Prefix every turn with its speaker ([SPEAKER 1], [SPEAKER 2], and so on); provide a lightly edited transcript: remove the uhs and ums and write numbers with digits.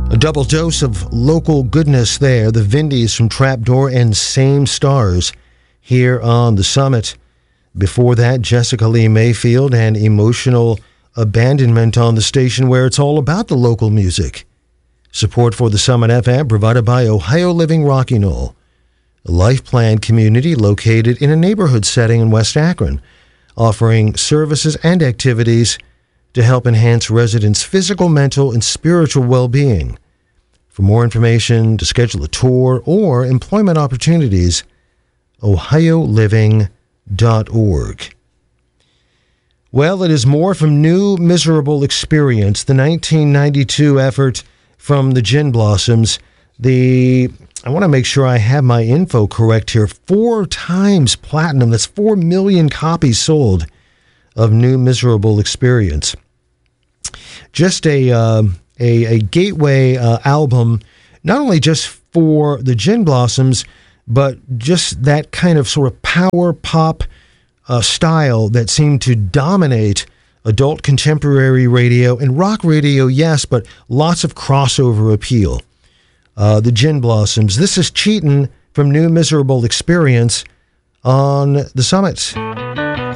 [SPEAKER 1] A double dose of local goodness there. The Vindies from Trapdoor and Same Stars here on the Summit. Before that, Jessica Lee Mayfield and Emotional Abandonment on the station, where it's all about the local music. Support for the Summit FM provided by Ohio Living Rocky Knoll, a life plan community located in a neighborhood setting in West Akron, offering services and activities to help enhance residents' physical, mental, and spiritual well-being. For more information, to schedule a tour, or employment opportunities, ohioliving.org. Well, it is more from New Miserable Experience, the 1992 effort from the Gin Blossoms. I want to make sure I have my info correct here. 4 times platinum. That's 4 million copies sold of New Miserable Experience. Just a gateway album, not only just for the Gin Blossoms, but just that kind of sort of power pop style that seemed to dominate adult contemporary radio and rock radio, yes, but lots of crossover appeal. The Gin Blossoms. This is Cheatin' from New Miserable Experience on the Summit.